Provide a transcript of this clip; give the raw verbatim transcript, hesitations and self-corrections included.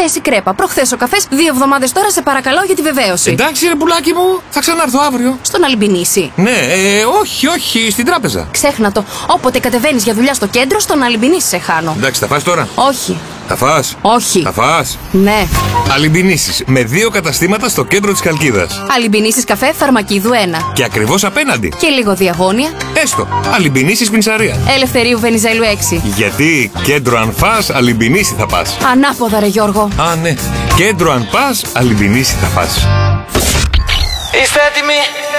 Θέση κρέπα. Προχθές ο καφές, δύο εβδομάδες τώρα, σε παρακαλώ για τη βεβαίωση. Εντάξει, ρε πουλάκι μου, θα ξανάρθω αύριο. Στον Αλμπινίση. Ναι, ε, όχι, όχι, στην τράπεζα. Ξέχνα το. Όποτε κατεβαίνεις για δουλειά στο κέντρο, στον Αλμπινίση σε χάνω. Εντάξει, θα φας τώρα. Όχι. Θα φας. Όχι. Θα φας. Ναι. Αλιμπινίσεις, με δύο καταστήματα στο κέντρο της Χαλκίδας. Αλμπινίσεις καφέ, Φαρμακίδου ένα. Και ακριβώς απέναντι. Και λίγο διαγώνια. Έστω. Αλιμπινίσεις Πινσαρία. Ελευθερίου Βενιζέλου έξι. Γιατί κέντρο αν φας, Αλιμπινίση θα πας. Ανάποδα, ρε Γιώργο. Α, ναι. Κέντρο αν πας, Αλιμπινίση θα πας. Είστε έτοιμοι?